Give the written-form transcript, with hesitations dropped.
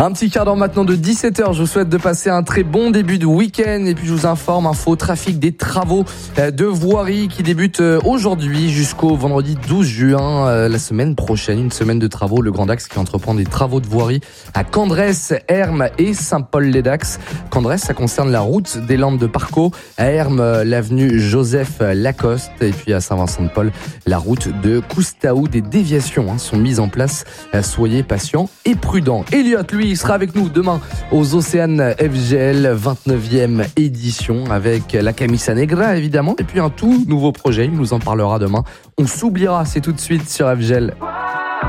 Un petit quart d'heure maintenant de 17h. Je vous souhaite de passer un très bon début de week-end. Et puis je vous informe, info trafic des travaux de voirie qui débutent aujourd'hui jusqu'au vendredi 12 juin. La semaine prochaine, une semaine de travaux. Le Grand Dax qui entreprend des travaux de voirie à Candresse, Hermes et Saint-Paul-les-Dax. Candresse, ça concerne la route des Landes de Parcaux. À Hermes, l'avenue Joseph Lacoste. Et puis à Saint-Vincent-de-Paul, la route de Coustaou. Des déviations sont mises en place. Soyez patients et prudents. Elliot, lui, il sera avec nous demain aux Océanes FGL 29e édition avec la Camisa Negra évidemment et puis un tout nouveau projet, il nous en parlera demain. On s'oubliera, c'est tout de suite sur FGL.